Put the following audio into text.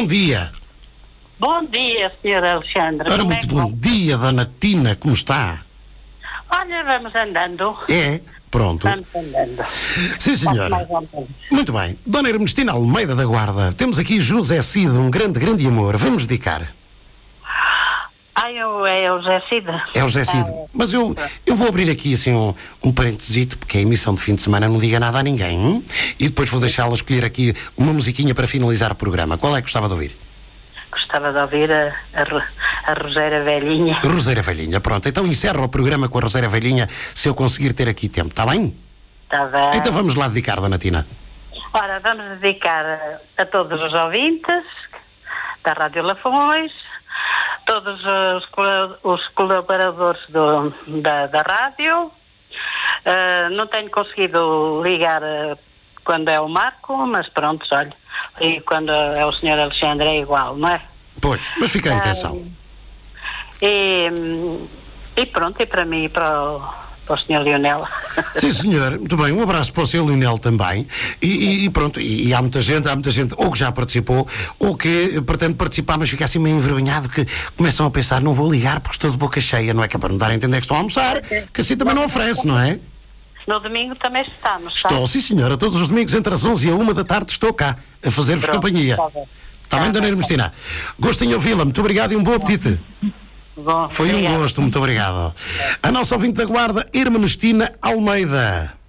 bom dia. Bom dia, Sr. Alexandre. Ora, Como muito é que bom dia, Dona Tina, como está? Olha, vamos andando. É? Pronto. Vamos andando. Sim, senhora. Mais ou menos. Muito bem. Dona Ernestina Almeida da Guarda, temos aqui José Cid, um grande amor. Vamos dedicar. É o José Cid. É o José Cid. Mas eu vou abrir aqui assim um parentesito, porque a emissão de fim de semana não diga nada a ninguém. E depois vou deixá-la escolher aqui uma musiquinha para finalizar o programa. Qual é que gostava de ouvir? Gostava de ouvir a Roseira Velhinha. Roseira Velhinha, pronto. Então encerro o programa com a Roseira Velhinha, se eu conseguir ter aqui tempo, está bem? Está bem. Então vamos lá dedicar, Dona Tina. Ora, vamos dedicar a todos os ouvintes da Rádio Lafões, todos os colaboradores da rádio. Não tenho conseguido ligar quando é o Marco, mas pronto, olha. E quando é o Sr. Alexandre é igual, não é? Pois, mas fica a intenção. E pronto, e para mim e para o Sr. Lionel. Sim, senhor. Muito bem. Um abraço para o Sr. Lionel também. E pronto, e há muita gente ou que já participou, ou que pretende participar, mas fica assim meio envergonhado, que começam a pensar, não vou ligar porque estou de boca cheia, não é? Que é para não dar a entender que estão a almoçar, que assim também não oferece, não é? No domingo também está, não está? Estou, sim, senhora. Todos os domingos entre as 11 e a 1 da tarde estou cá, a fazer-vos companhia. Está bem, Dona Ernestina? Gostem de ouvi-la. Muito obrigado e um bom apetite. Bom, Foi um gosto, muito obrigado. A nossa ouvinte da Guarda, Ernestina Almeida.